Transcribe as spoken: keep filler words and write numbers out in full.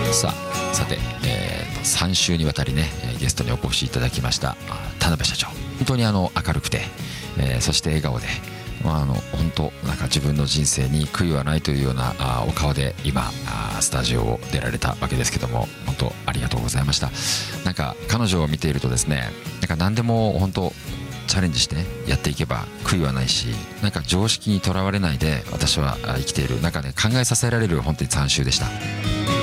さあさて、えー、さん週にわたりねゲストにお越しいただきました田辺社長、本当にあの明るくて、えー、そして笑顔で、まあ、あの本当なんか自分の人生に悔いはないというようなあお顔で今あスタジオを出られたわけですけども、本当ありがとうございました。なんか彼女を見ているとですね、なんか何でも本当チャレンジしてやっていけば悔いはないし、なんか常識にとらわれないで私は生きている中で考えさせられる本当にさん週でした。